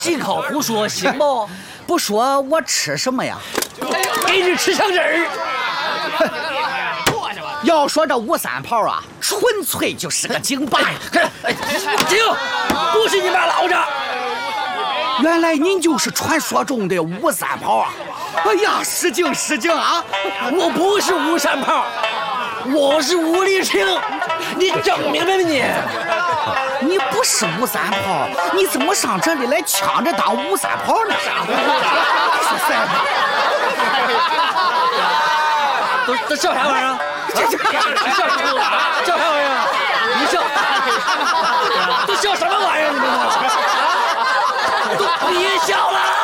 几口胡说行不？不说我吃什么呀？ 给你吃香针儿。 要说这吴三炮啊，纯粹就是个京霸。 静，不是你妈老子。 原来您就是传说中的吴三炮啊！哎呀，失敬失敬啊！ 我不是吴三炮，我是吴立清，你整明白没你？ 你不是吴三炮，你怎么上这里来抢着当吴三炮呢？ 都笑啥玩意儿？笑啥玩意儿？你笑？都笑什么玩意儿？你们都别笑了！